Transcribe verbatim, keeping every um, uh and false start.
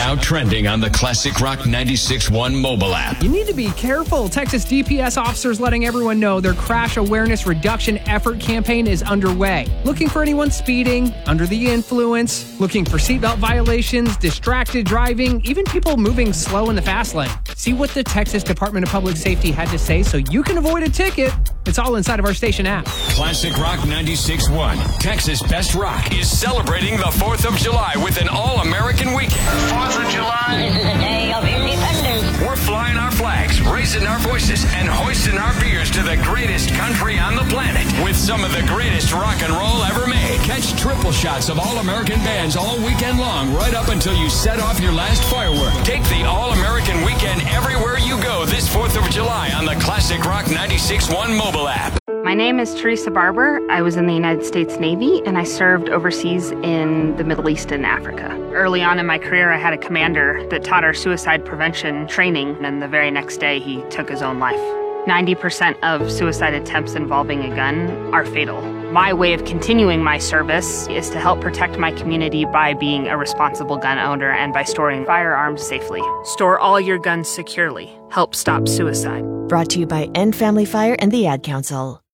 now trending on the Classic Rock ninety-six point one mobile app. You need to be careful. Texas D P S officers letting everyone know their crash awareness reduction effort campaign is underway. Looking for anyone speeding, under the influence, looking for seatbelt violations, distracted driving, even people moving slow in the fast lane. See what the Texas Department of Public Safety had to say so you can avoid a ticket. It's all inside of our station app. Classic Rock ninety-six point one, Texas Best Rock, is celebrating the fourth of July with an all-American weekend. fourth of July. This is a day of independence. We're flying our flags, raising our voices, and hoisting our beers to the greatest country on the planet with some of the greatest rock and roll ever made. Catch triple shots of all-American bands all weekend long, right up until you set off your last firework. Take the all-American weekend everywhere you go this fourth of July on the Classic Rock ninety-six point one mobile app. My name is Teresa Barber. I was in the United States Navy, and I served overseas in the Middle East and Africa. Early on in my career, I had a commander that taught our suicide prevention training, and the very next day, he took his own life. ninety percent of suicide attempts involving a gun are fatal. My way of continuing my service is to help protect my community by being a responsible gun owner and by storing firearms safely. Store all your guns securely. Help stop suicide. Brought to you by End Family Fire and the Ad Council.